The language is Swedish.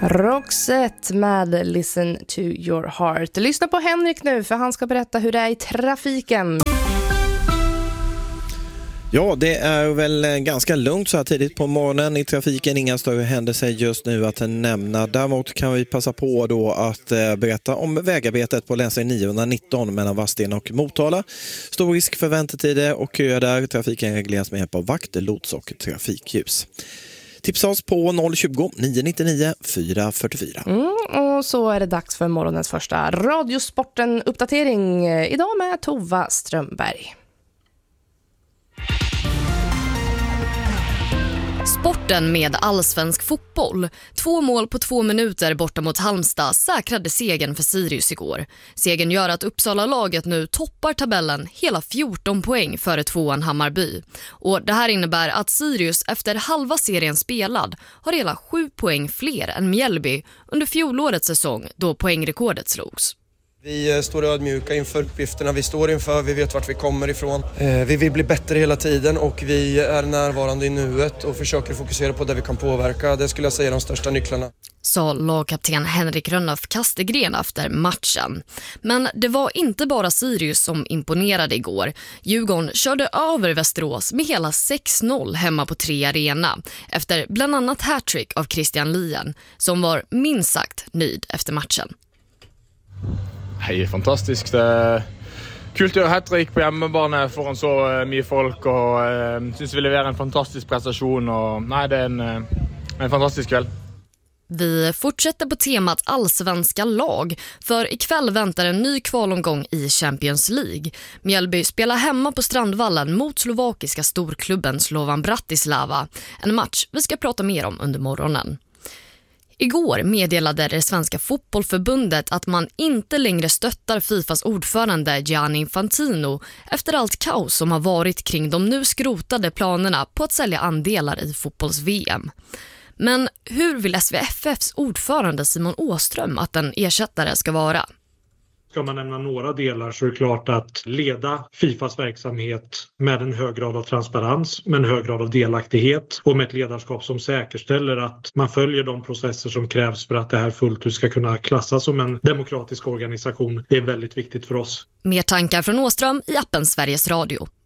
Roxette med Listen to your heart. Lyssna på Henrik nu, för han ska berätta hur det är i trafiken. Ja, det är väl ganska lugnt så här tidigt på morgonen i trafiken. Inga större händelser just nu att nämna. Däremot kan vi passa på då att berätta om vägarbetet på länsväg 919 mellan Vadstena och Motala. Stor risk för väntetider och köer där. Trafiken regleras med hjälp av vakt, lots och trafikljus. Tipsa oss på 020 999 444. Och så är det dags för morgonens första Radiosporten-uppdatering. Idag med Tova Strömberg. Sporten med allsvensk fotboll. 2 mål på 2 minuter borta mot Halmstad säkrade segern för Sirius igår. Segern gör att Uppsala-laget nu toppar tabellen hela 14 poäng före 2:an Hammarby. Och det här innebär att Sirius efter halva serien spelad har hela 7 poäng fler än Mjällby under fjolårets säsong då poängrekordet slogs. Vi står ödmjuka inför uppgifterna vi står inför, vi vet vart vi kommer ifrån. Vi vill bli bättre hela tiden och vi är närvarande i nuet och försöker fokusera på det vi kan påverka. Det skulle jag säga är de största nycklarna. Sa lagkapten Henrik Rönnöf Kastegren efter matchen. Men det var inte bara Sirius som imponerade igår. Djurgården körde över Västerås med hela 6-0 hemma på 3 Arena. Efter bland annat hattrick av Christian Lien som var minst sagt nöjd efter matchen. Hej, fantastiskt. Kul att göra hattrick på hjemmebane foran så mycket folk och syns vi levererar en fantastisk prestation och nej, det är en fantastisk kväll. Vi fortsätter på temat allsvenska lag, för ikväll väntar en ny kvalomgång i Champions League. Mjällby spelar hemma på Strandvallen mot slovakiska storklubben Slovan Bratislava. En match vi ska prata mer om under morgonen. Igår meddelade det svenska fotbollförbundet att man inte längre stöttar Fifas ordförande Gianni Infantino efter allt kaos som har varit kring de nu skrotade planerna på att sälja andelar i fotbolls-VM. Men hur vill SVFFs ordförande Simon Åström att en ersättare ska vara? Ska man nämna några delar så är det klart att leda Fifas verksamhet med en hög grad av transparens, med en hög grad av delaktighet och med ett ledarskap som säkerställer att man följer de processer som krävs för att det här fullt ut ska kunna klassas som en demokratisk organisation. Det är väldigt viktigt för oss. Mer tankar från Åström i appen Sveriges Radio.